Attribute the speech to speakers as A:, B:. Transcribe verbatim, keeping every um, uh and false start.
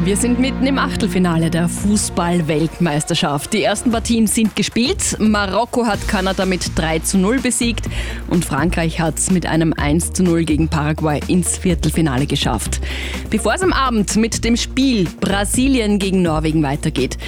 A: Wir sind mitten im Achtelfinale der Fußball-Weltmeisterschaft. Die ersten Partien sind gespielt. Marokko hat Kanada mit drei zu null besiegt und Frankreich hat es mit einem eins zu null gegen Paraguay ins Viertelfinale geschafft. Bevor es am Abend mit dem Spiel Brasilien gegen Norwegen weitergeht,